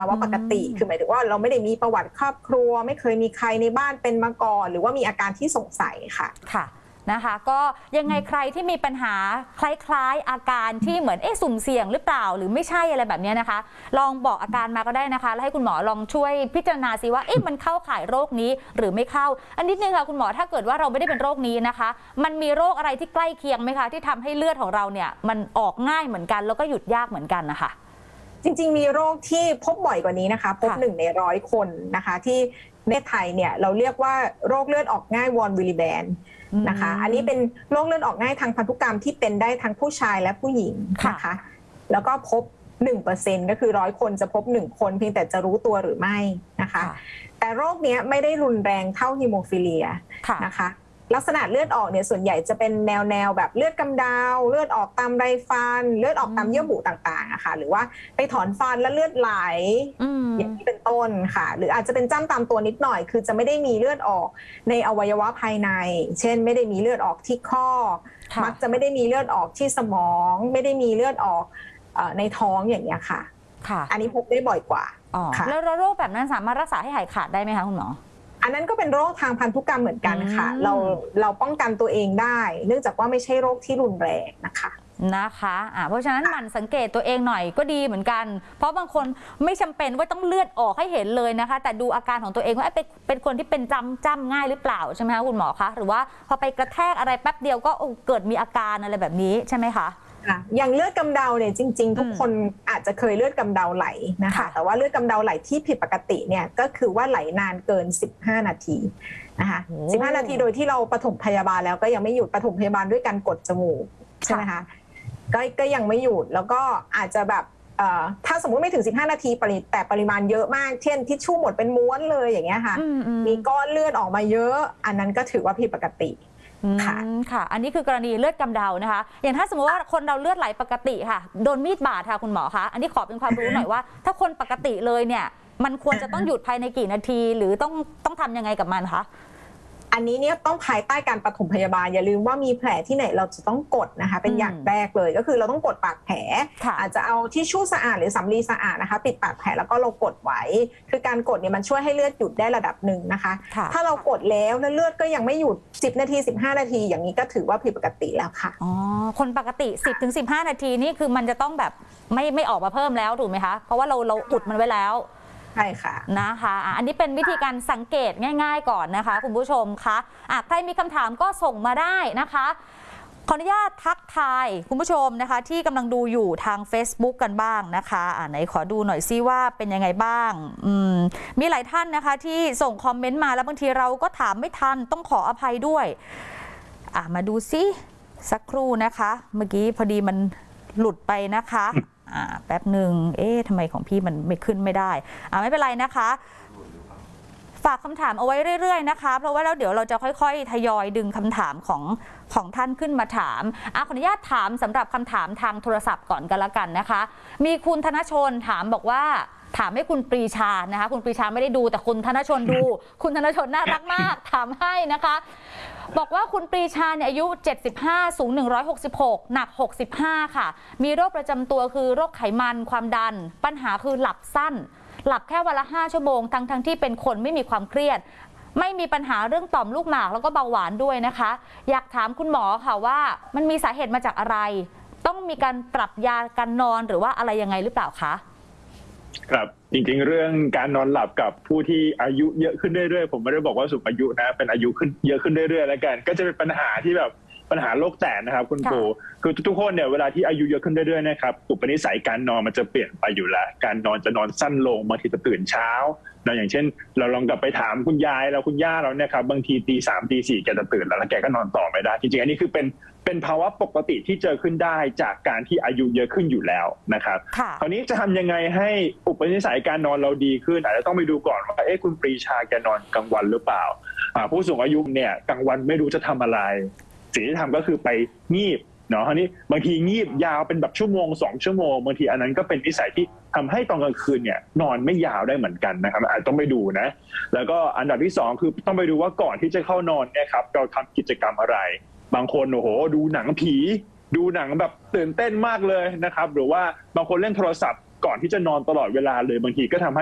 าวะปกติคือหมายถึงว่าเราไม่ได้มีประวัติครอบครัวไม่เคยมีใครในบ้านเป็นมาก่อนหรือว่ามีอาการที่สงสัยค่ะค่ะนะคะก็ยังไงใครที่มีปัญหาคล้ายๆอาการที่เหมือนสุ่มเสี่ยงหรือเปล่าหรือไม่ใช่อะไรแบบนี้นะคะลองบอกอาการมาก็ได้นะคะแล้วให้คุณหมอลองช่วยพิจารณาซิว่ามันเข้าข่ายโรคนี้หรือไม่เข้าอันนิดนึงค่ะคุณหมอถ้าเกิดว่าเราไม่ได้เป็นโรคนี้นะคะมันมีโรคอะไรที่ใกล้เคียงไหมคะที่ทำให้เลือดของเราเนี่ยมันออกง่ายเหมือนกันแล้วก็หยุดยากเหมือนกันนะคะจริงๆมีโรคที่พบบ่อยกว่านี้นะคะพบ1 ใน 100 คนนะคะที่ในไทยเนี่ยเราเรียกว่าโรคเลือดออกง่ายวอนวิลลิแบนนะคะอันนี้เป็นโรคเลือดออกง่ายทางพันธุกรรมที่เป็นได้ทั้งผู้ชายและผู้หญิงนะคะแล้วก็พบ 1% ก็คือ100 คนจะพบ1 คนเพียงแต่จะรู้ตัวหรือไม่นะคะแต่โรคนี้ไม่ได้รุนแรงเท่าฮีโมฟิเลียนะคะลักษณะเลือดออกเนี่ยส่วนใหญ่จะเป็นแนวแบบเลือดกำดาวเลือดออกตามไรฟันเลือดออกตามเยื่อบุต่างๆอะค่ะหรือว่าไปถอนฟันแล้วเลือดไหลอย่างนี้เป็นต้นค่ะหรืออาจจะเป็นจ้ำตามตัวนิดหน่อยคือจะไม่ได้มีเลือดออกในอวัยวะภายในเช่นไม่ได้มีเลือดออกที่ข้อมักจะไม่ได้มีเลือดออกที่สมองไม่ได้มีเลือดออกในท้องอย่างเงี้ยค่ะอันนี้พบได้บ่อยกว่าแล้วโรคแบบนั้นสามารถรักษาให้หายขาดได้ไหมคะคุณหมออันนั้นก็เป็นโรคทางพันธุกรรมเหมือนกันค่ะเราป้องกันตัวเองได้เนื่องจากว่าไม่ใช่โรคที่รุนแรงนะคะเพราะฉะนั้นหมั่นสังเกตตัวเองหน่อยก็ดีเหมือนกันเพราะบางคนไม่จำเป็นว่าต้องเลือดออกให้เห็นเลยนะคะแต่ดูอาการของตัวเองว่าเป็นคนที่เป็นจ้ำง่ายหรือเปล่าใช่ไหมคะคุณหมอคะหรือว่าพอไปกระแทกอะไรแป๊บเดียวก็เกิดมีอาการอะไรแบบนี้ใช่ไหมคะอย่างเลือดกำเดาเนี่ยจริงๆทุกคนอาจจะเคยเลือดกำเดาไหลนะคะแต่ว่าเลือดกำเดาไหลที่ผิดปกติเนี่ยก็คือว่าไหลนานเกิน15 นาทีนะคะ15 นาทีโดยที่เราปฐมพยาบาลแล้วก็ยังไม่หยุดปฐมพยาบาลด้วยการกดจมูกใช่ไหมคะก็ยังไม่หยุดแล้วก็อาจจะแบบถ้าสมมุติไม่ถึง15 นาทีแต่ปริมาณเยอะมากเช่นทิชชู่หมดเป็นม้วนเลยอย่างเงี้ยค่ะมีก้อนเลือดออกมาเยอะอันนั้นก็ถือว่าผิดปกติค่ะอันนี้คือกรณีเลือดกำเดานะคะอย่างถ้าสมมติว่าคนเราเลือดไหลปกติค่ะโดนมีดบาดค่ะคุณหมอคะอันนี้ขอเป็นความรู้หน่อยว่าถ้าคนปกติเลยเนี่ยมันควรจะต้องหยุดภายในกี่นาทีหรือต้องทำยังไงกับมันคะอันนี้เนี่ยต้องภายใต้การปฐมพยาบาลอย่าลืมว่ามีแผลที่ไหนเราจะต้องกดนะคะเป็นอย่างแรกเลยก็คือเราต้องกดปากแผลอาจจะเอาทิชชู่สะอาดหรือสำลีสะอาดนะคะปิดปากแผลแล้วก็เรากดไว้คือการกดเนี่ยมันช่วยให้เลือดหยุดได้ระดับหนึ่งนะคะถ้าเรากดแล้วเลือดก็ยังไม่หยุด10 นาที15 นาทีอย่างนี้ก็ถือว่าผิดปกติแล้วค่ะคนปกติ10-15 นาทีนี่คือมันจะต้องแบบไม่ออกมาเพิ่มแล้วถูกไหมคะเพราะว่าเราอุดมันไว้แล้วใช่ค่ะนะคะอันนี้เป็นวิธีการสังเกตง่ายๆก่อนนะคะคุณผู้ชมคะใครมีคำถามก็ส่งมาได้นะคะขออนุญาตทักทายคุณผู้ชมนะคะที่กำลังดูอยู่ทาง Facebook กันบ้างนะคะไหนขอดูหน่อยซิว่าเป็นยังไงบ้างมีหลายท่านนะคะที่ส่งคอมเมนต์มาแล้วบางทีเราก็ถามไม่ทันต้องขออภัยด้วยมาดูซิสักครู่นะคะเมื่อกี้พอดีมันหลุดไปนะคะแป๊บหนึ่งทำไมของพี่มันไม่ขึ้นไม่ได้ไม่เป็นไรนะคะฝากคำถามเอาไว้เรื่อยๆนะคะเพราะว่าแล้วเดี๋ยวเราจะค่อยๆทยอยดึงคำถามของท่านขึ้นมาถามขออนุญาตถามสำหรับคำถามทางโทรศัพท์ก่อนกันละกันนะคะมีคุณธนชนถามบอกว่าถามให้คุณปรีชานะคะคุณปรีชาไม่ได้ดูแต่คุณธนชนดูคุณธนชนน่ารักมากถามให้นะคะบอกว่าคุณปรีชาเนี่ยอายุ75สูง166หนัก65ค่ะมีโรคประจำตัวคือโรคไขมันความดันปัญหาคือหลับสั้นหลับแค่วันละ5 ชั่วโมงทั้งที่เป็นคนไม่มีความเครียดไม่มีปัญหาเรื่องต่อมลูกหมากแล้วก็เบาหวานด้วยนะคะอยากถามคุณหมอค่ะว่ามันมีสาเหตุมาจากอะไรต้องมีการปรับยาการนอนหรือว่าอะไรยังไงหรือเปล่าคะครับจริงๆเรื่องการนอนหลับกับผู้ที่อายุเยอะขึ้นเรื่อยๆผมไม่ได้บอกว่าสูงอายุนะเป็นอายุขึ้นเยอะขึ้นเรื่อยๆแล้วกันก็จะเป็นปัญหาที่แบบปัญหาโรคแตกนะครับคุณปู่คือทุกคนเนี่ยเวลาที่อายุเยอะขึ้นเรื่อยๆนะครับอุปนิสัยการนอนมันจะเปลี่ยนไปอยู่แล้วการนอนจะนอนสั้นลงบางทีจะตื่นเช้าอย่างเช่นเราลองกลับไปถามคุณยายเราคุณย่าเราเนี่ยครับบางทีตี 3ตี 4แกจะตื่นแล้วแกก็นอนต่อไม่ได้จริงๆอันนี้คือเป็นภาวะปกติที่เจอขึ้นได้จากการที่อายุเยอะขึ้นอยู่แล้วนะครับคราวนี้จะทำยังไงให้อุปนิสัยการนอนเราดีขึ้นอาจจะต้องไปดูก่อนว่าคุณปรีชาแกนอนกลางวันหรือเปล่าผู้สูงอายุเนี่ยกลางวันไม่รู้จะทำอะไรสิ่งที่ทำก็คือไปงีบเนาะคราวนี้บางทีงีบยาวเป็นแบบชั่วโมง2 ชั่วโมงบางทีอันนั้นก็เป็นนิสัยที่ทำให้ตอนกลางคืนเนี่ยนอนไม่ยาวได้เหมือนกันนะครับอาจต้องไปดูนะแล้วก็อันดับที่2คือต้องไปดูว่าก่อนที่จะเข้านอนเนี่ยครับเราทำกิจกรรมอะไรบางคนโอ้โหดูหนังผีดูหนังแบบตื่นเต้นมากเลยนะครับหรือว่าบางคนเล่นโทรศัพท์ก่อนที่จะนอนตลอดเวลาเลยบางทีก็ทำให้